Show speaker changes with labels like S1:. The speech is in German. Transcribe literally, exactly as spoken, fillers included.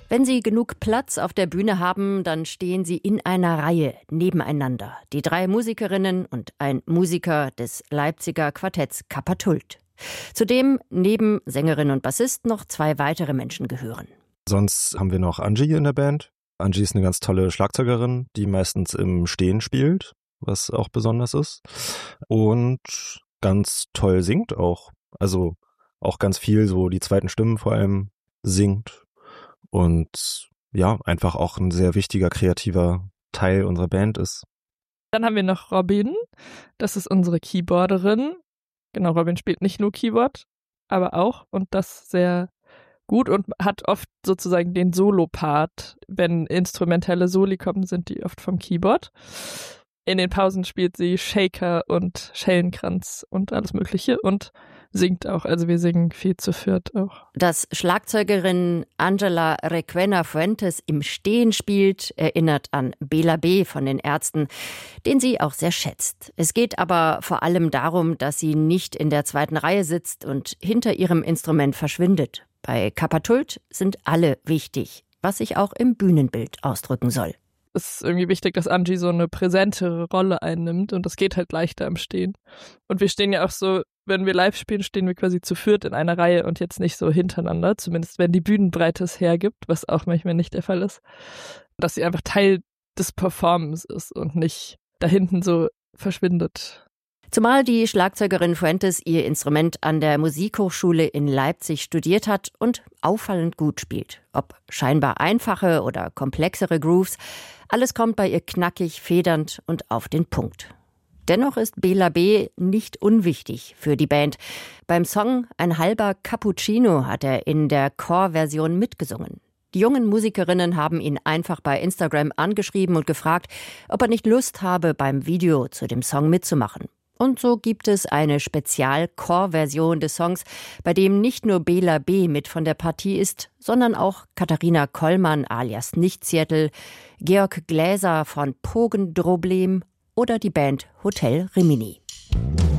S1: Wenn sie genug Platz auf der Bühne haben, dann stehen sie in einer Reihe nebeneinander. Die drei Musikerinnen und ein Musiker des Leipziger Quartetts Kapatult. Zudem neben Sängerin und Bassist noch zwei weitere Menschen gehören.
S2: Sonst haben wir noch Angie in der Band. Angie ist eine ganz tolle Schlagzeugerin, die meistens im Stehen spielt, was auch besonders ist. Und ganz toll singt auch. Also auch ganz viel, so die zweiten Stimmen vor allem singt. Und ja, einfach auch ein sehr wichtiger kreativer Teil unserer Band ist.
S3: Dann haben wir noch Robin, das ist unsere Keyboarderin. Genau, Robin spielt nicht nur Keyboard, aber auch und das sehr gut und hat oft sozusagen den Solo-Part. Wenn instrumentelle Soli kommen, sind die oft vom Keyboard. In den Pausen spielt sie Shaker und Schellenkranz und alles Mögliche und singt auch. Also wir singen viel zu viert auch.
S1: Dass Schlagzeugerin Angela Requena Fuentes im Stehen spielt, erinnert an Bela B. von den Ärzten, den sie auch sehr schätzt. Es geht aber vor allem darum, dass sie nicht in der zweiten Reihe sitzt und hinter ihrem Instrument verschwindet. Bei Kapatult sind alle wichtig, was sich auch im Bühnenbild ausdrücken soll.
S3: Es ist irgendwie wichtig, dass Angie so eine präsentere Rolle einnimmt und das geht halt leichter im Stehen. Und wir stehen ja auch so, wenn wir live spielen, stehen wir quasi zu viert in einer Reihe und jetzt nicht so hintereinander, zumindest wenn die Bühnenbreite es hergibt, was auch manchmal nicht der Fall ist. Dass sie einfach Teil des Performance ist und nicht da hinten so verschwindet.
S1: Zumal die Schlagzeugerin Fuentes ihr Instrument an der Musikhochschule in Leipzig studiert hat und auffallend gut spielt. Ob scheinbar einfache oder komplexere Grooves, alles kommt bei ihr knackig, federnd und auf den Punkt. Dennoch ist Bela B. nicht unwichtig für die Band. Beim Song Ein halber Cappuccino hat er in der Chorversion mitgesungen. Die jungen Musikerinnen haben ihn einfach bei Instagram angeschrieben und gefragt, ob er nicht Lust habe, beim Video zu dem Song mitzumachen. Und so gibt es eine Spezial-Chor-Version des Songs, bei dem nicht nur Bela B. mit von der Partie ist, sondern auch Katharina Kollmann alias Nichtseattle, Georg Gläser von Pogendroblem oder die Band Hotel Rimini.